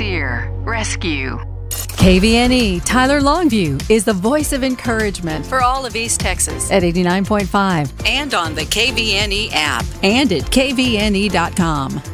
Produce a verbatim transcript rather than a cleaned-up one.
SEER Rescue. K V N E Tyler Longview is the voice of encouragement for all of East Texas at eighty-nine point five and on the K V N E app and at K V N E dot com.